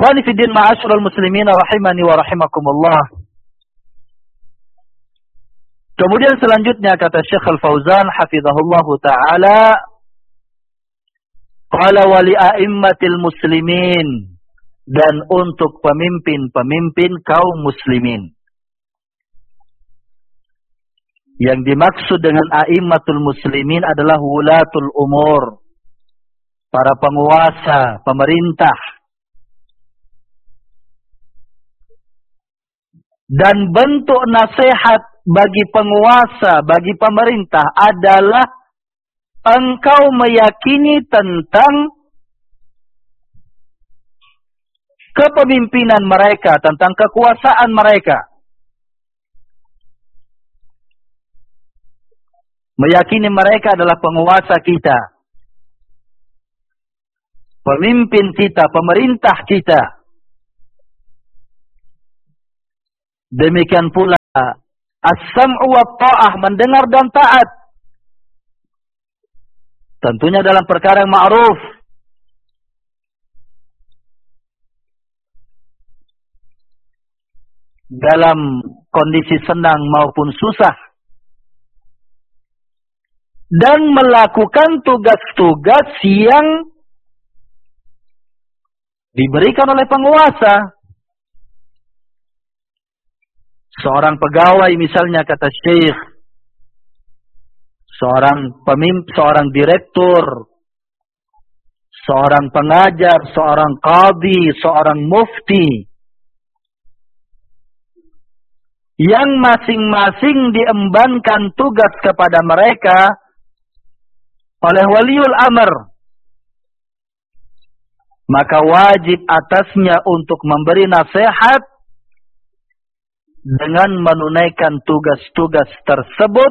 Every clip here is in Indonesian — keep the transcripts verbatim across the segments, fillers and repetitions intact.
Ikhwani fi din ma'asyiral muslimin rahimani wa rahimakumullah. Kemudian selanjutnya kata Syekh Al-Fauzan hafizahullahu taala, qala wa li a'immatil muslimin, dan untuk pemimpin-pemimpin kaum muslimin. Yang dimaksud dengan a'immatul muslimin adalah wulatul umur, para penguasa, pemerintah. Dan bentuk nasihat bagi penguasa, bagi pemerintah adalah engkau meyakini tentang kepemimpinan mereka, tentang kekuasaan mereka. Meyakini mereka adalah penguasa kita, pemimpin kita, pemerintah kita. Demikian pula as-sam'u wa ta'ah, mendengar dan taat. Tentunya dalam perkara yang ma'ruf. Dalam kondisi senang maupun susah. Dan melakukan tugas-tugas yang diberikan oleh penguasa. Seorang pegawai misalnya kata Syekh, seorang pemimpin, seorang direktur, seorang pengajar, seorang qadhi, seorang mufti, yang masing-masing diembankan tugas kepada mereka oleh waliul amr, maka wajib atasnya untuk memberi nasihat dengan menunaikan tugas-tugas tersebut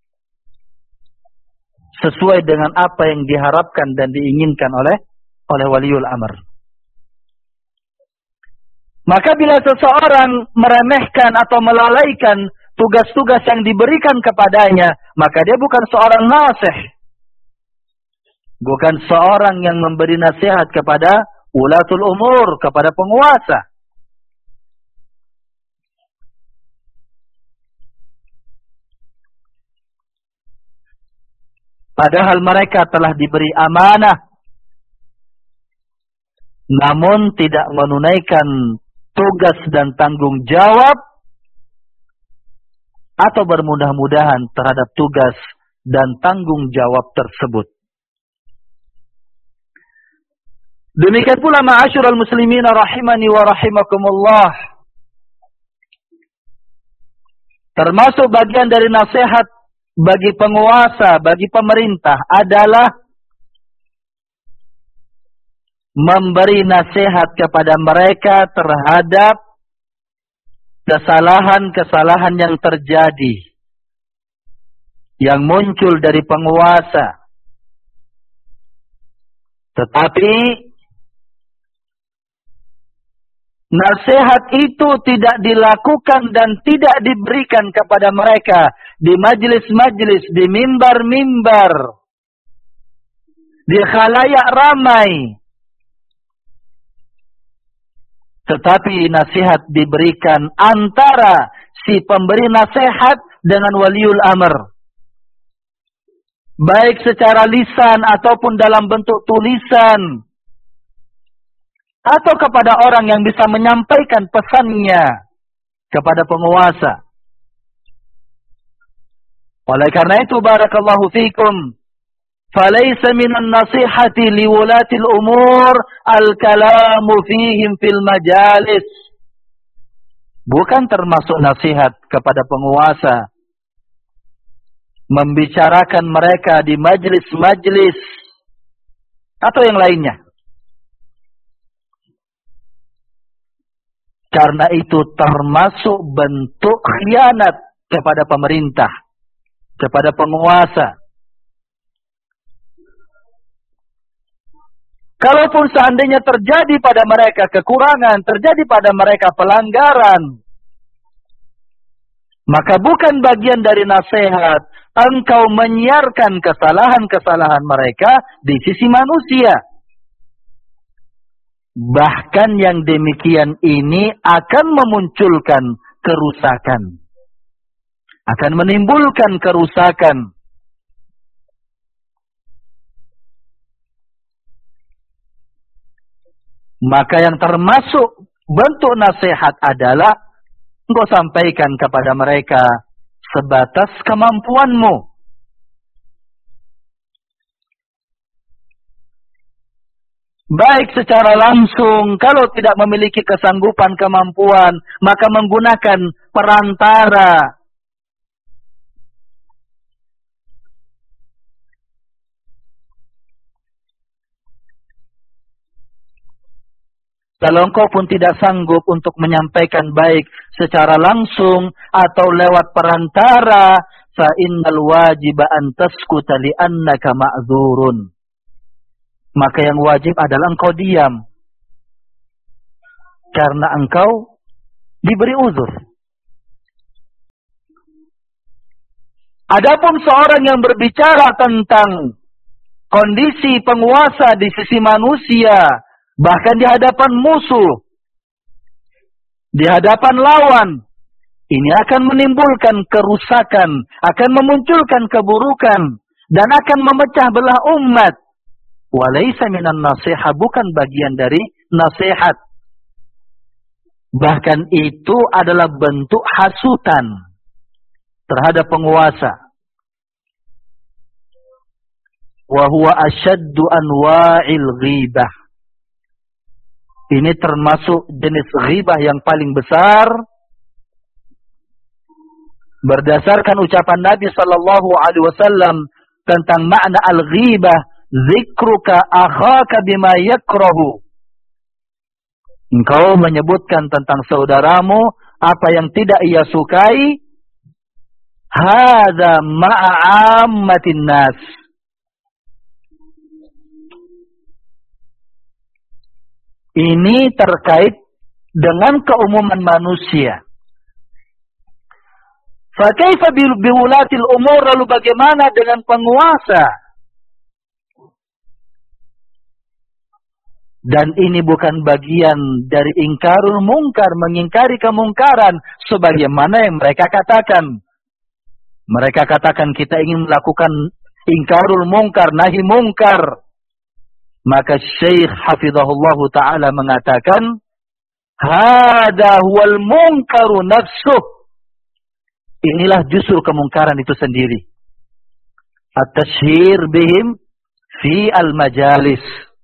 sesuai dengan apa yang diharapkan dan diinginkan oleh oleh waliul amr. Maka bila seseorang meremehkan atau melalaikan tugas-tugas yang diberikan kepadanya, maka dia bukan seorang nasih. Bukan seorang yang memberi nasihat kepada ulatul umur, kepada penguasa. Padahal mereka telah diberi amanah, namun tidak menunaikan tugas dan tanggung jawab, atau bermudah-mudahan terhadap tugas dan tanggung jawab tersebut. Demikian pula ma'asyiral muslimin rahimani wa rahimakumullah. Termasuk bagian dari nasihat bagi penguasa, bagi pemerintah adalah memberi nasihat kepada mereka terhadap kesalahan-kesalahan yang terjadi, yang muncul dari penguasa. Tetapi nasihat itu tidak dilakukan dan tidak diberikan kepada mereka di majlis-majlis, di mimbar-mimbar, di khalayak ramai. Tetapi nasihat diberikan antara si pemberi nasihat dengan waliul amr. Baik secara lisan ataupun dalam bentuk tulisan. Atau kepada orang yang bisa menyampaikan pesannya kepada penguasa. Oleh karena itu, barakallahu fikum, falaysa minan nasihati liwulatil umur al-kalamu fihim fil majalis. Bukan termasuk nasihat kepada penguasa membicarakan mereka di majlis-majlis atau yang lainnya. Karena itu termasuk bentuk khianat kepada pemerintah, kepada penguasa. Kalaupun seandainya terjadi pada mereka kekurangan, terjadi pada mereka pelanggaran, maka bukan bagian dari nasihat engkau menyiarkan kesalahan-kesalahan mereka di sisi manusia. Bahkan yang demikian ini akan memunculkan kerusakan. Akan menimbulkan kerusakan. Maka yang termasuk bentuk nasihat adalah engkau sampaikan kepada mereka sebatas kemampuanmu. Baik secara langsung, kalau tidak memiliki kesanggupan, kemampuan, maka menggunakan perantara. Kalau engkau pun tidak sanggup untuk menyampaikan baik secara langsung atau lewat perantara, fa innal wajiba an taskuta li'annaka ma'dzurun. Maka yang wajib adalah engkau diam. Karena engkau diberi uzur. Adapun seorang yang berbicara tentang kondisi penguasa di sisi manusia, bahkan di hadapan musuh, di hadapan lawan, ini akan menimbulkan kerusakan, akan memunculkan keburukan, dan akan memecah belah umat. Walaysa minan nasihat, bukan bagian dari nasihat. Bahkan itu adalah bentuk hasutan terhadap penguasa. Wa huwa asyaddu anwa'il ghibah. Ini termasuk jenis ghibah yang paling besar. Berdasarkan ucapan Nabi sallallahu alaihi wasallam tentang makna al-ghibah, zikruka akhaka bima yakrahu. Engkau menyebutkan tentang saudaramu apa yang tidak ia sukai. Hadza ma'ammatin nas. Ini terkait dengan keumuman manusia. Fa kaifa biwulatil umur, lalu bagaimana dengan penguasa? Dan ini bukan bagian dari ingkarul mungkar, mengingkari kemungkaran sebagaimana yang mereka katakan. Mereka katakan kita ingin melakukan ingkarul mungkar, nahi mungkar. Maka Syekh hafizahullah ta'ala mengatakan, hada huwal munkaru nafsuh. Inilah justru kemungkaran itu sendiri. At-tashhir bihim fi al-majalis.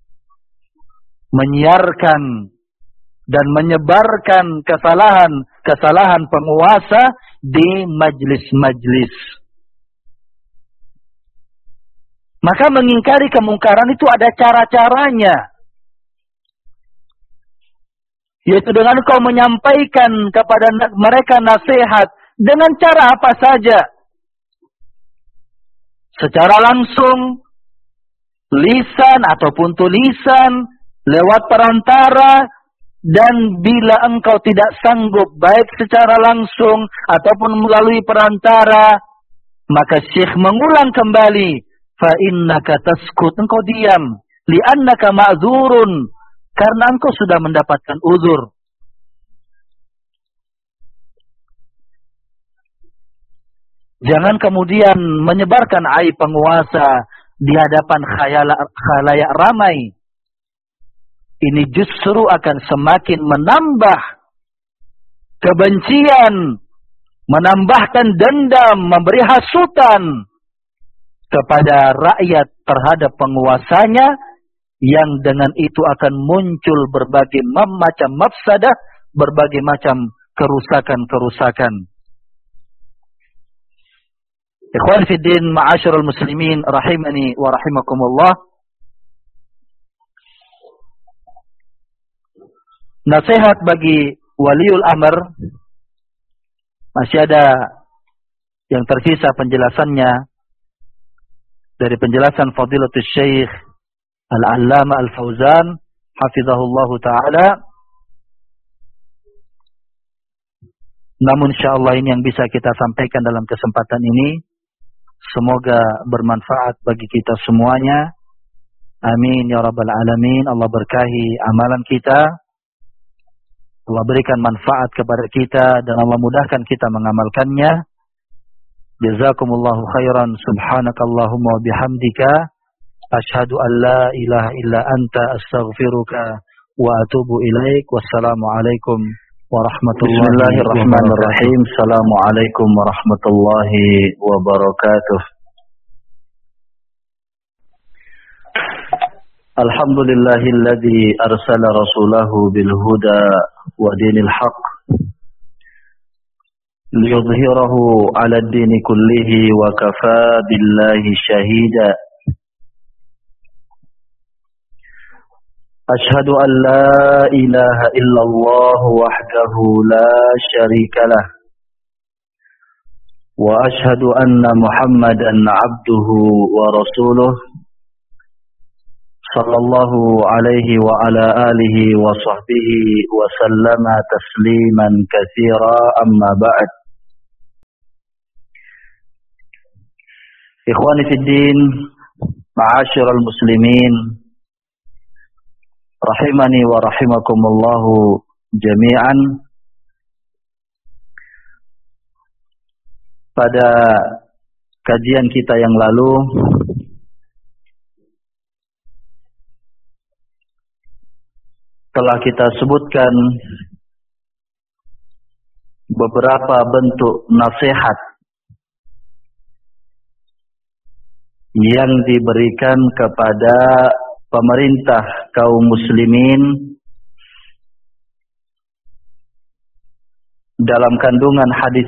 Menyiarkan dan menyebarkan kesalahan-kesalahan penguasa di majlis-majlis. Maka mengingkari kemungkaran itu ada cara-caranya. Yaitu dengan kau menyampaikan kepada mereka nasihat dengan cara apa saja. Secara langsung, lisan ataupun tulisan, lewat perantara, dan bila engkau tidak sanggup baik secara langsung ataupun melalui perantara, maka Syekh mengulang kembali, fa innaka taskut, engkau diam, li'annaka ma'dzurun, karena engkau sudah mendapatkan uzur. Jangan kemudian menyebarkan aib penguasa di hadapan khalayak ramai. Ini justru akan semakin menambah kebencian, menambahkan dendam, memberi hasutan kepada rakyat terhadap penguasanya, yang dengan itu akan muncul berbagai macam mafsadah, berbagai macam kerusakan-kerusakan. Ikhwan fiddin, ma'asyiral muslimin, rahimani wa rahimakumullah. Nasihat bagi waliul amr, masih ada yang tersisa penjelasannya dari penjelasan Fadilatul Syekh Al-Allamah Al-Fauzan hafizahullahu ta'ala. Namun insyaallah ini yang bisa kita sampaikan dalam kesempatan ini. Semoga bermanfaat bagi kita semuanya. Amin ya rabbal alamin. Allah berkahi amalan kita, Allah berikan manfaat kepada kita, dan Allah mudahkan kita mengamalkannya. Jazakumullahu khairan. Subhanakallahumma wa bihamdika asyhadu an la ilaha illa anta astaghfiruka wa atubu ilaik. Wassalamualaikum warahmatullahi wabarakatuh. Bismillahirrahmanirrahim. Assalamualaikum warahmatullahi wabarakatuh. Alhamdulillahilladzi arsala rasulahu bil huda wa dinil haqq liyudhhirahu 'ala ad-dini kullihi wa kafaa billahi shahida. Ashhadu an la ilaha illallah wahdahu la syarika lah wa ashhadu anna Muhammadan 'abduhu wa rasuluh sallallahu alaihi wa ala alihi wa sahbihi wa sallama tasliman katsira, amma ba'd. Ikhwani fid din, ma'asyiral muslimin, rahimani wa rahimakumullahu jami'an. Pada kajian kita yang lalu telah kita sebutkan beberapa bentuk nasihat yang diberikan kepada pemerintah kaum muslimin dalam kandungan hadis